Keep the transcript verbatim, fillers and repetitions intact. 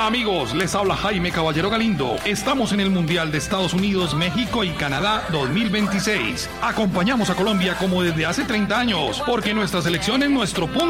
amigos, les habla Jaime Caballero Galindo. Estamos en el Mundial de Estados Unidos, México y Canadá dos mil veintiséis. Acompañamos a Colombia como desde hace treinta años, porque nuestra selección es nuestro punto